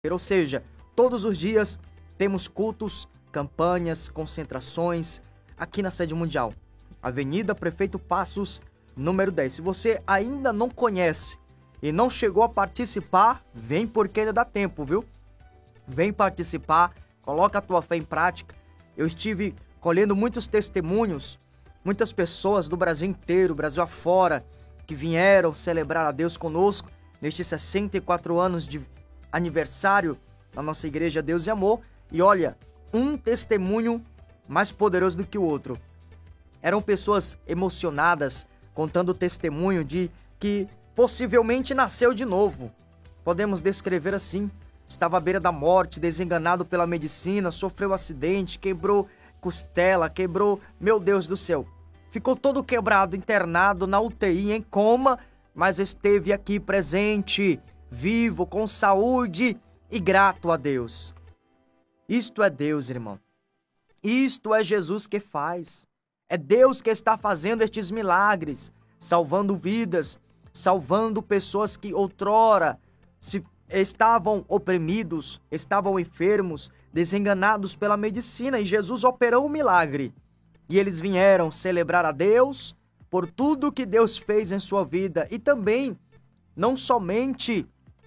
Ou seja, todos os dias temos cultos, campanhas, concentrações aqui na sede mundial. Avenida Prefeito Passos, número 10. Se você ainda não conhece e não chegou a participar, vem porque ainda dá tempo, viu? Vem participar, coloca a tua fé em prática. Eu estive colhendo muitos testemunhos, muitas pessoas do Brasil inteiro, Brasil afora, que vieram celebrar a Deus conosco nestes 64 anos de aniversário da nossa igreja Deus e Amor. E olha, um testemunho mais poderoso do que o outro. Eram pessoas emocionadas, contando o testemunho de que possivelmente nasceu de novo. Podemos descrever assim: estava à beira da morte, desenganado pela medicina, sofreu acidente, quebrou costela, quebrou, meu Deus do céu. Ficou todo quebrado, internado na UTI, em coma, mas esteve aqui presente, vivo, com saúde e grato a Deus. Isto é Deus, irmão. Isto é Jesus que faz. É Deus que está fazendo estes milagres, salvando vidas, salvando pessoas que outrora estavam oprimidos, estavam enfermos, desenganados pela medicina, e Jesus operou um milagre. E eles vieram celebrar a Deus por tudo que Deus fez em sua vida, e também não somente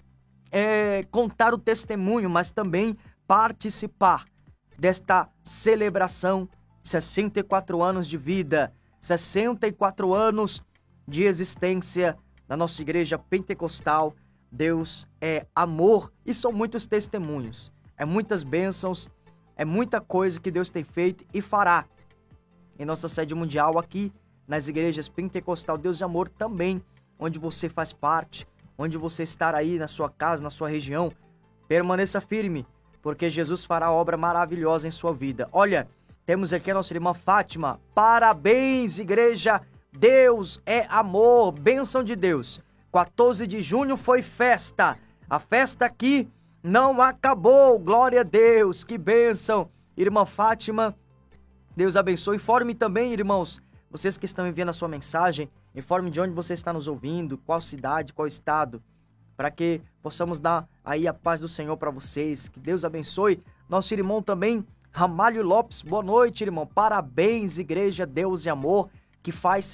contar o testemunho, mas também participar desta celebração. 64 anos de vida, 64 anos de existência da nossa igreja pentecostal. Deus é amor, e são muitos testemunhos, é muitas bênçãos, é muita coisa que Deus tem feito e fará em nossa sede mundial, aqui nas igrejas pentecostal Deus e Amor também, onde você faz parte, onde você estar aí na sua casa, na sua região. Permaneça firme, porque Jesus fará obra maravilhosa em sua vida. Olha, temos aqui a nossa irmã Fátima. Parabéns, igreja, Deus é amor, bênção de Deus. 14 de junho foi festa, a festa aqui não acabou, glória a Deus, que bênção. Irmã Fátima, Deus abençoe. Informe também, irmãos, vocês que estão enviando a sua mensagem, informe de onde você está nos ouvindo, qual cidade, qual estado, para que possamos dar aí a paz do Senhor para vocês. Que Deus abençoe. Nosso irmão também, Ramalho Lopes, boa noite, irmão. Parabéns, igreja Deus e Amor, que faz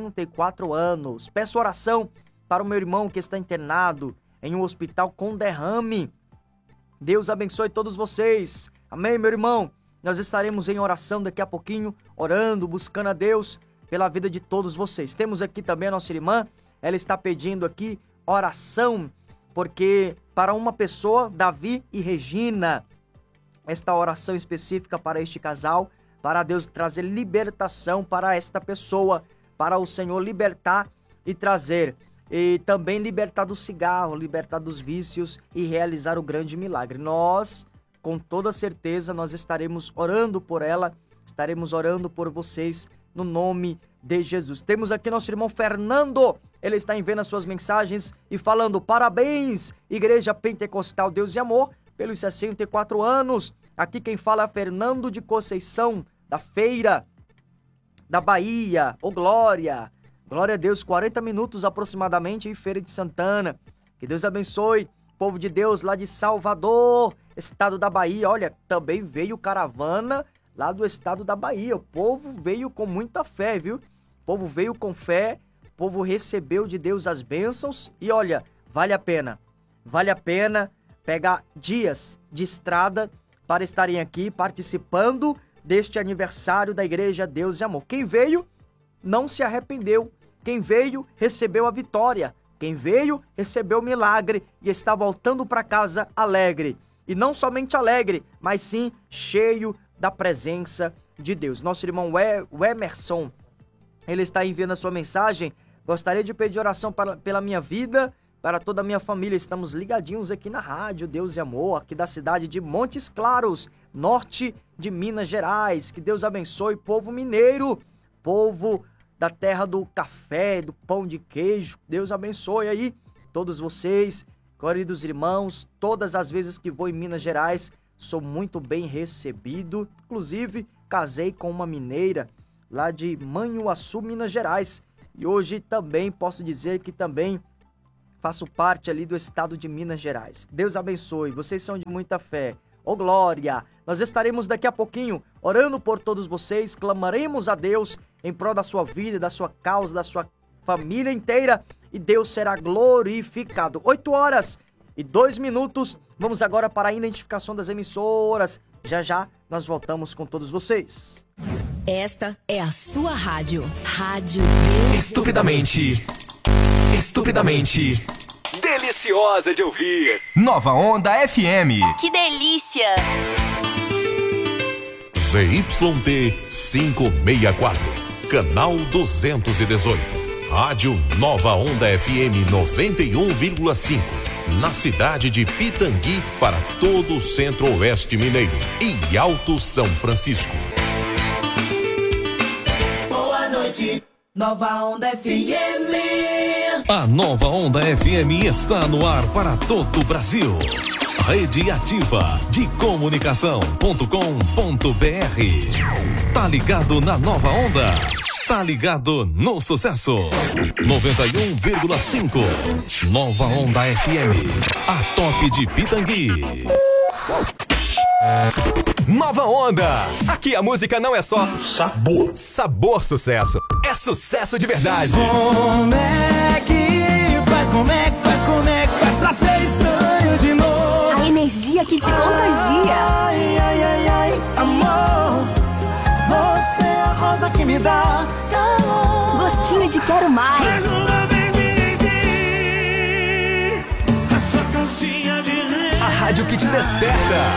64 anos. Peço oração para o meu irmão que está internado em um hospital com derrame. Deus abençoe todos vocês. Amém, meu irmão? Nós estaremos em oração daqui a pouquinho, orando, buscando a Deus pela vida de todos vocês. Temos aqui também a nossa irmã, ela está pedindo aqui oração, porque para uma pessoa, Davi e Regina, esta oração específica para este casal, para Deus trazer libertação para esta pessoa, para o Senhor libertar e trazer, e também libertar do cigarro, libertar dos vícios e realizar o grande milagre. Nós, com toda certeza, nós estaremos orando por ela, estaremos orando por vocês, no nome de Jesus. Temos aqui nosso irmão Fernando, ele está enviando as suas mensagens e falando: parabéns, Igreja Pentecostal Deus e Amor, pelos 64 anos. Aqui quem fala é Fernando de Conceição, da Feira da Bahia. Ô glória, glória a Deus, 40 minutos aproximadamente em Feira de Santana. Que Deus abençoe, povo de Deus lá de Salvador, estado da Bahia. Olha, também veio caravana lá do estado da Bahia. O povo veio com muita fé, viu? O povo veio com fé, o povo recebeu de Deus as bênçãos. E olha, vale a pena pegar dias de estrada para estarem aqui participando deste aniversário da Igreja Deus e Amor. Quem veio não se arrependeu, quem veio recebeu a vitória, quem veio recebeu o milagre e está voltando para casa alegre. E não somente alegre, mas sim cheio da presença de Deus. Nosso irmão Emerson, ele está enviando a sua mensagem: gostaria de pedir oração pela minha vida, para toda a minha família. Estamos ligadinhos aqui na rádio Deus e Amor, aqui da cidade de Montes Claros, norte de Minas Gerais. Que Deus abençoe, povo mineiro, povo da terra do café, do pão de queijo. Deus abençoe aí todos vocês, queridos irmãos. Todas as vezes que vou em Minas Gerais, sou muito bem recebido. Inclusive, casei com uma mineira lá de Manhuaçu, Minas Gerais. E hoje também posso dizer que também faço parte ali do estado de Minas Gerais. Deus abençoe, vocês são de muita fé. Ô glória! Nós estaremos daqui a pouquinho orando por todos vocês, clamaremos a Deus em prol da sua vida, da sua causa, da sua família inteira, e Deus será glorificado. 8h02. Vamos agora para a identificação das emissoras. Já já nós voltamos com todos vocês. Esta é a sua rádio. Rádio Estupidamente deliciosa de ouvir. Nova Onda FM. Que delícia! ZYT 564, canal 218. Rádio Nova Onda FM 91,5. Na cidade de Pitangui, para todo o Centro-Oeste Mineiro e Alto São Francisco. Boa noite, Nova Onda FM. A Nova Onda FM está no ar para todo o Brasil. Rede Ativa de Comunicação.com.br. Tá ligado na Nova Onda? Tá ligado no sucesso. 91,5. Nova Onda FM. A top de Pitangui. Nova Onda. Aqui a música não é só sabor sucesso. É sucesso de verdade. Como é que faz pra ser estranho de novo? A energia que te contagia. Ai, amor, você é a rosa que me dá calor. Gostinho de quero mais. A rádio que te desperta.